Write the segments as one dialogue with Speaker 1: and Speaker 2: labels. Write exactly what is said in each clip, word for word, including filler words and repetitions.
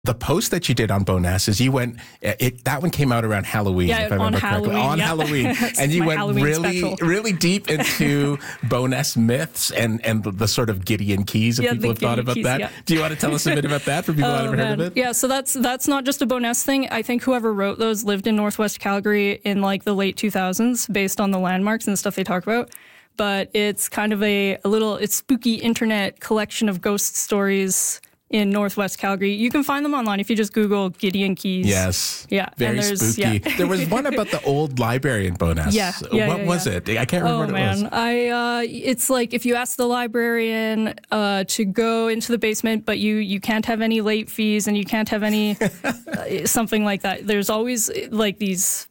Speaker 1: The post that you did on Bowness is you went, it, that one came out around Halloween,
Speaker 2: yeah,
Speaker 1: if I remember correctly. On
Speaker 2: yeah.
Speaker 1: Halloween. And you went
Speaker 2: Halloween
Speaker 1: really,
Speaker 2: special.
Speaker 1: really deep into Bowness myths and, and the, the sort of Gideon Keys, if
Speaker 2: yeah,
Speaker 1: people have thought about
Speaker 2: keys,
Speaker 1: that.
Speaker 2: Yeah.
Speaker 1: Do you want to tell us a bit about that for people
Speaker 2: oh,
Speaker 1: who haven't
Speaker 2: man.
Speaker 1: heard of it?
Speaker 2: Yeah, so that's that's not just a Bowness thing. I think whoever wrote those lived in Northwest Calgary in like the late two thousands based on the landmarks and the stuff they talk about. But it's kind of a, a little, it's spooky internet collection of ghost stories in Northwest Calgary. You can find them online if you just Google Gideon Keys.
Speaker 1: Yes.
Speaker 2: Yeah.
Speaker 1: Very spooky. Yeah. There was one about the old library in Bowness.
Speaker 2: Yeah. yeah
Speaker 1: what
Speaker 2: yeah,
Speaker 1: was
Speaker 2: yeah.
Speaker 1: it? I can't remember
Speaker 2: oh,
Speaker 1: what it
Speaker 2: man.
Speaker 1: was.
Speaker 2: I, uh, it's like if you ask the librarian uh, to go into the basement, but you, you can't have any late fees and you can't have any, uh, something like that. There's always like these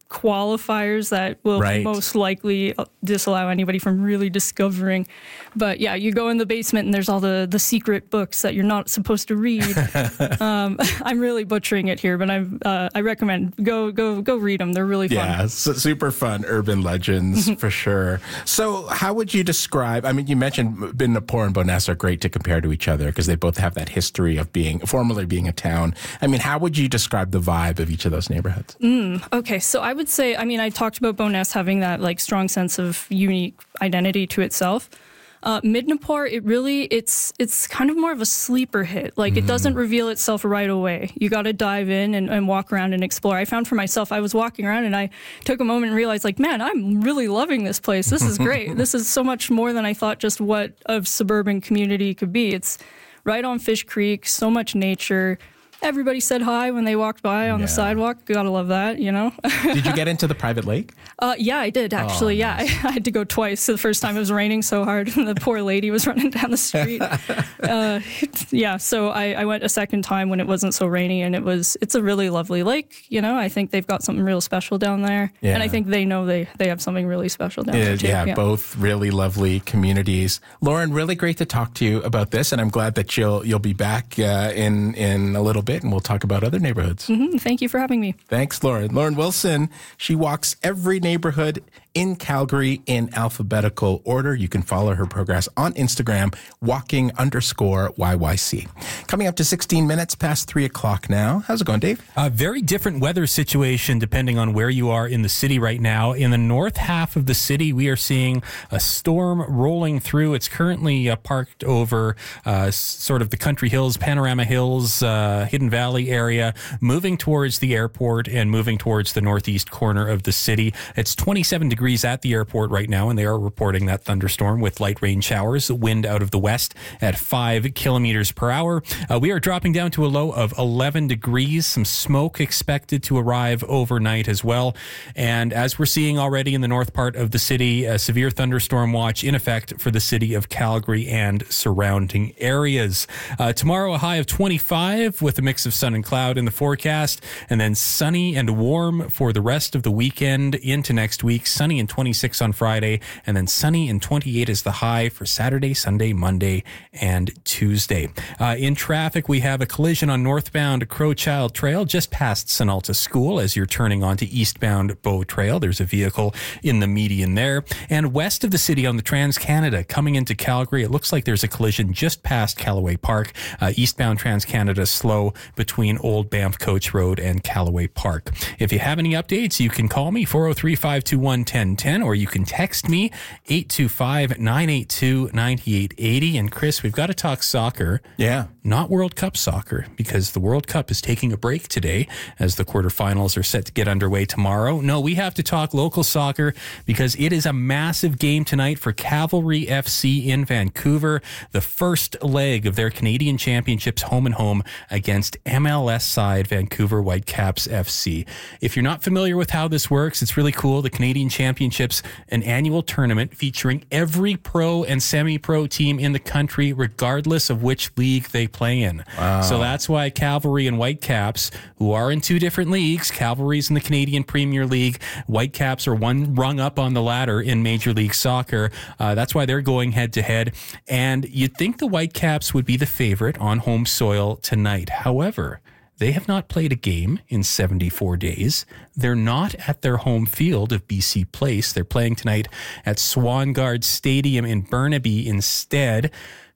Speaker 2: qualifiers that will
Speaker 1: right. most
Speaker 2: likely disallow anybody from really discovering. But yeah, you go in the basement and there's all the, the secret books that you're not supposed to read. um, I'm really butchering it here, but I'm, uh, I recommend go go go read them. They're really fun.
Speaker 1: Yeah, so super fun urban legends for sure. So how would you describe, I mean, you mentioned Midnapore and Bowness are great to compare to each other because they both have that history of being, formerly being a town. I mean, how would you describe the vibe of each of those neighborhoods?
Speaker 2: Mm, okay, so I would say, I mean, I talked about Bowness having that like strong sense of unique identity to itself. Uh, Midnapore, it really, it's it's kind of more of a sleeper hit. Like, mm. it doesn't reveal itself right away. You got to dive in and, and walk around and explore. I found for myself, I was walking around and I took a moment and realized, like, man, I'm really loving this place. This is great. This is so much more than I thought just what a suburban community could be. It's right on Fish Creek, so much nature. Everybody said hi when they walked by on yeah. the sidewalk. Gotta love that, you know?
Speaker 1: Did you get into the private lake?
Speaker 2: Uh, yeah, I did, actually.
Speaker 1: Oh, nice.
Speaker 2: Yeah, I, I had to go twice. So the first time it was raining so hard, and the poor lady was running down the street. uh, yeah, so I, I went a second time when it wasn't so rainy, and it was it's a really lovely lake. You know, I think they've got something real special down there. Yeah. And I think they know they, they have something really special down
Speaker 1: it,
Speaker 2: there, too.
Speaker 1: Yeah,
Speaker 2: yeah,
Speaker 1: both really lovely communities. Lauren, really great to talk to you about this, and I'm glad that you'll you'll be back uh, in, in a little bit, and we'll talk about other neighborhoods.
Speaker 2: Mm-hmm. Thank you for having me.
Speaker 1: Thanks, Lauren. Lauren Wilson, she walks every neighborhood in Calgary in alphabetical order. You can follow her progress on Instagram, walking underscore Y Y C. Coming up to sixteen minutes past three o'clock now. How's it going, Dave?
Speaker 3: A very different weather situation depending on where you are in the city right now. In the north half of the city, we are seeing a storm rolling through. It's currently uh, parked over uh, sort of the Country Hills, Panorama Hills, uh, Hidden Valley area, moving towards the airport and moving towards the northeast corner of the city. It's twenty-seven degrees at the airport right now, and they are reporting that thunderstorm with light rain showers, wind out of the west at five kilometers per hour. Uh, we are dropping down to a low of eleven degrees. Some smoke expected to arrive overnight as well. And as we're seeing already in the north part of the city, a severe thunderstorm watch in effect for the city of Calgary and surrounding areas. Uh, tomorrow, a high of twenty-five with a mix of sun and cloud in the forecast, and then sunny and warm for the rest of the weekend into next week. Sunny and twenty-six on Friday, and then sunny and twenty-eight is the high for Saturday, Sunday, Monday, and Tuesday. Uh, in traffic, we have a collision on northbound Crowchild Trail just past Sunalta School as you're turning onto eastbound Bow Trail. There's a vehicle in the median there. And west of the city on the Trans-Canada coming into Calgary, it looks like there's a collision just past Callaway Park. Uh, eastbound Trans-Canada slow between Old Banff Coach Road and Callaway Park. If you have any updates, you can call me four oh three, five two one, one oh one oh, or you can text me eight two five, nine eight two, nine eight eight oh. And Chris, we've got to talk soccer.
Speaker 1: Yeah.
Speaker 3: Not World Cup soccer, because the World Cup is taking a break today as the quarterfinals are set to get underway tomorrow. No, we have to talk local soccer because it is a massive game tonight for Cavalry F C in Vancouver, the first leg of their Canadian Championships home and home against M L S side Vancouver Whitecaps F C. If you're not familiar with how this works, it's really cool. The Canadian Championships, an annual tournament featuring every pro and semi-pro team in the country, regardless of which league they play in. Wow. So that's why Cavalry and Whitecaps, who are in two different leagues, Cavalry's in the Canadian Premier League, Whitecaps are one rung up on the ladder in Major League Soccer. Uh, that's why they're going head-to-head. And you'd think the Whitecaps would be the favorite on home soil tonight. However, they have not played a game in seventy-four days. They're not at their home field of B C Place. They're playing tonight at Swangard Stadium in Burnaby instead.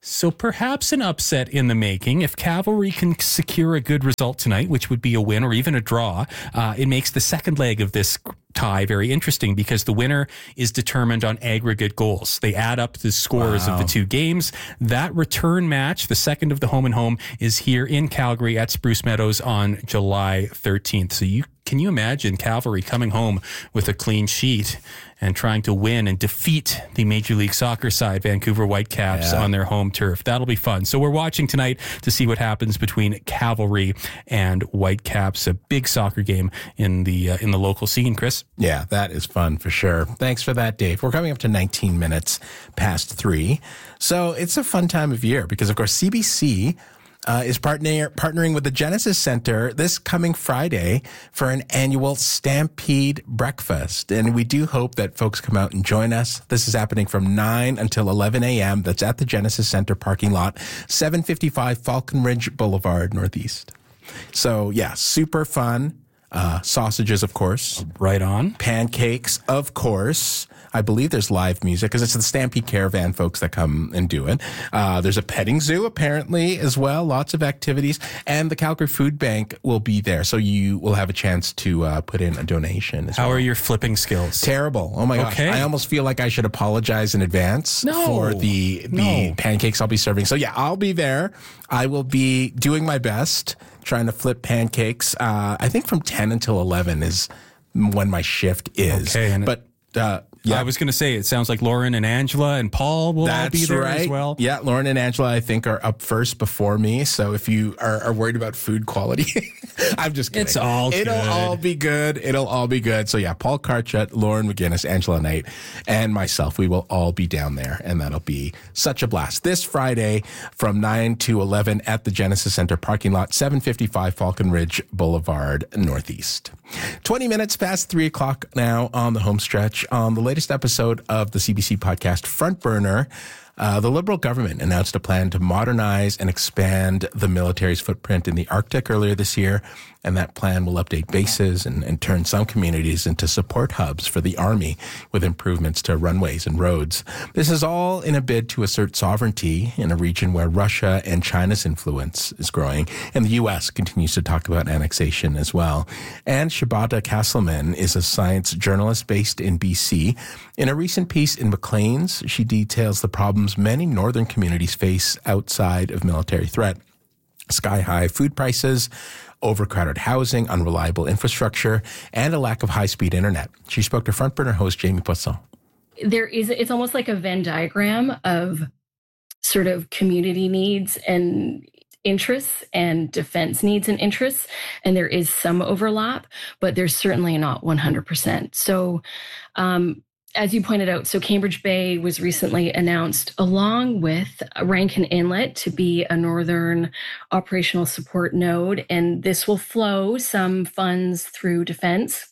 Speaker 3: So perhaps an upset in the making. If Cavalry can secure a good result tonight, which would be a win or even a draw, uh, it makes the second leg of this tie very interesting because the winner is determined on aggregate goals. They add up the scores wow. of the two games. That return match, the second of the home and home, is here in Calgary at Spruce Meadows on July thirteenth. So you can you imagine Cavalry coming home with a clean sheet and trying to win and defeat the Major League Soccer side, Vancouver Whitecaps, yeah. on their home turf? That'll be fun. So we're watching tonight to see what happens between Cavalry and Whitecaps, a big soccer game in the uh, in the local scene, Chris.
Speaker 1: Yeah, that is fun for sure. Thanks for that, Dave. We're coming up to nineteen minutes past three. So it's a fun time of year because, of course, C B C Uh, is partner, partnering with the Genesis Center this coming Friday for an annual Stampede Breakfast. And we do hope that folks come out and join us. This is happening from nine until eleven a.m. That's at the Genesis Center parking lot, seven fifty-five Falcon Ridge Boulevard, Northeast. So, yeah, super fun. Uh, sausages, of course.
Speaker 3: Right on.
Speaker 1: Pancakes, of course. I believe there's live music because it's the Stampede Caravan folks that come and do it. Uh, there's a petting zoo, apparently, as well. Lots of activities. And the Calgary Food Bank will be there. So you will have a chance to uh, put in a donation as
Speaker 3: How
Speaker 1: well.
Speaker 3: are your flipping skills?
Speaker 1: Terrible. Oh, my
Speaker 3: okay.
Speaker 1: gosh. I almost feel like I should apologize in advance
Speaker 3: no.
Speaker 1: for the, the
Speaker 3: no.
Speaker 1: pancakes I'll be serving. So, yeah, I'll be there. I will be doing my best trying to flip pancakes. Uh, I think from ten until eleven is when my shift is.
Speaker 3: Okay. And
Speaker 1: but, uh,
Speaker 3: yeah, I was going to say, it sounds like Lauren and Angela and Paul will
Speaker 1: That's
Speaker 3: all be there
Speaker 1: right.
Speaker 3: as well.
Speaker 1: Yeah, Lauren and Angela, I think, are up first before me. So if you are, are worried about food quality, I'm just kidding.
Speaker 3: It's all
Speaker 1: It'll
Speaker 3: good.
Speaker 1: all be good. It'll all be good. So yeah, Paul Karchut, Lauren McGinnis, Angela Knight, and myself, we will all be down there. And that'll be such a blast. This Friday from nine to eleven at the Genesis Center parking lot, seven fifty-five Falcon Ridge Boulevard, Northeast. twenty minutes past three o'clock now on the home stretch. On the latest episode of the C B C podcast Front Burner, uh, the Liberal government announced a plan to modernize and expand the military's footprint in the Arctic earlier this year. And that plan will update bases and, and turn some communities into support hubs for the Army with improvements to runways and roads. This is all in a bid to assert sovereignty in a region where Russia and China's influence is growing. And the U S continues to talk about annexation as well. And Shabada Castleman is a science journalist based in B C. In a recent piece in Maclean's, she details the problems many northern communities face outside of military threat. Sky-high food prices, overcrowded housing, unreliable infrastructure, and a lack of high-speed internet. She spoke to Front Burner host Jamie Poisson.
Speaker 4: There is, it's almost like a Venn diagram of sort of community needs and interests and defense needs and interests. And there is some overlap, but there's certainly not one hundred percent. So, um, as you pointed out, so Cambridge Bay was recently announced along with Rankin Inlet to be a northern operational support node, and this will flow some funds through defense.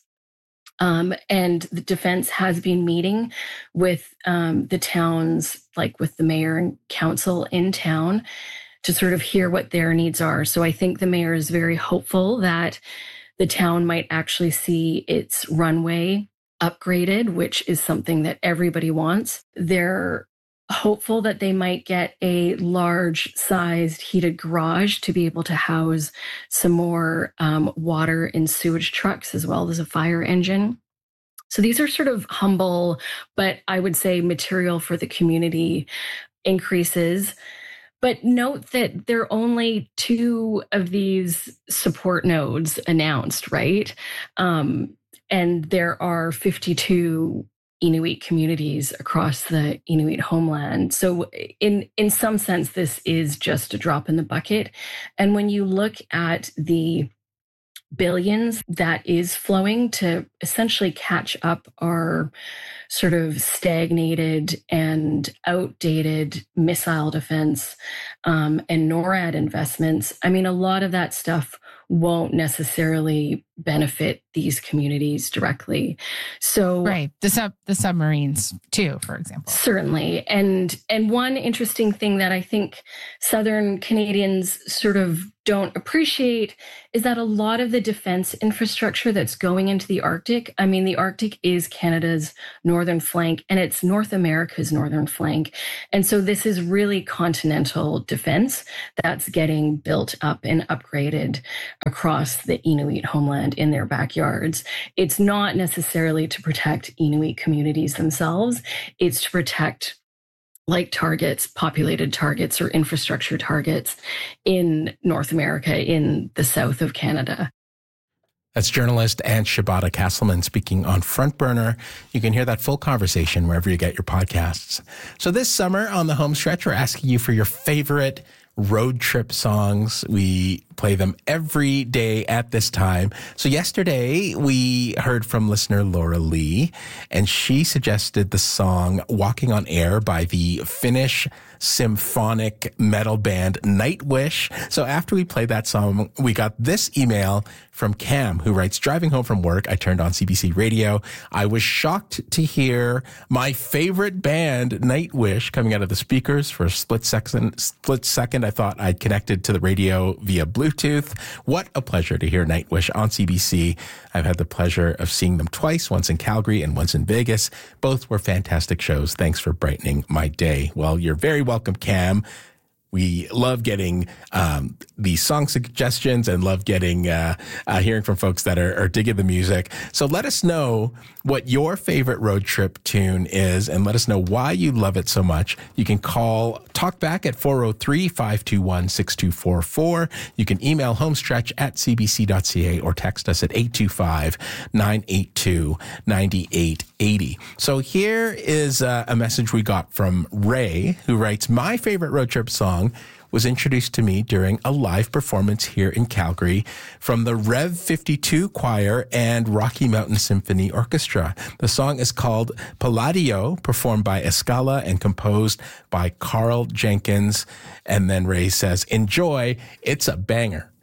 Speaker 4: Um, and the defense has been meeting with um, the towns, like with the mayor and council in town, to sort of hear what their needs are. So I think the mayor is very hopeful that the town might actually see its runway upgraded, which is something that everybody wants. They're hopeful that they might get a large sized heated garage to be able to house some more um, water and sewage trucks as well as a fire engine. So these are sort of humble, but I would say material for the community increases. But note that there are only two of these support nodes announced, right? Um, And there are fifty-two Inuit communities across the Inuit homeland. So in, in some sense, this is just a drop in the bucket. And when you look at the billions that is flowing to essentially catch up our sort of stagnated and outdated missile defense um, and NORAD investments, I mean, a lot of that stuff won't necessarily benefit these communities directly. So
Speaker 5: right, the sub the submarines too, for example.
Speaker 4: Certainly. And and one interesting thing that I think Southern Canadians sort of don't appreciate is that a lot of the defense infrastructure that's going into the Arctic, I mean, the Arctic is Canada's northern flank and it's North America's northern flank. And so this is really continental defense that's getting built up and upgraded across the Inuit homeland in their backyards. It's not necessarily to protect Inuit communities themselves. It's to protect like targets, populated targets or infrastructure targets in North America, in the south of Canada.
Speaker 1: That's journalist Anne Shibata Castleman speaking on Front Burner. You can hear that full conversation wherever you get your podcasts. So this summer on the home stretch, we're asking you for your favorite road trip songs. We play them every day at this time. So yesterday we heard from listener Laura Lee, and she suggested the song Walking on Air by the Finnish symphonic metal band Nightwish. So after we played that song, we got this email from Cam, who writes, driving home from work, I turned on C B C radio. I was shocked to hear my favorite band, Nightwish, coming out of the speakers. For a split second, split second, I thought I'd connected to the radio via Bluetooth. What a pleasure to hear Nightwish on C B C. I've had the pleasure of seeing them twice, once in Calgary and once in Vegas. Both were fantastic shows. Thanks for brightening my day. Well, you're very welcome, Cam. We love getting um, the song suggestions and love getting uh, uh, hearing from folks that are, are digging the music. So let us know what your favorite road trip tune is and let us know why you love it so much. You can call Talkback at four oh three, five two one, six two four four. You can email homestretch at c b c dot c a or text us at eight two five, nine eight two, nine eight eight zero. So here is uh, a message we got from Ray, who writes, my favorite road trip song was introduced to me during a live performance here in Calgary from the Rev fifty-two Choir and Rocky Mountain Symphony Orchestra. The song is called Palladio, performed by Escala and composed by Carl Jenkins. And then Ray says, enjoy, it's a banger.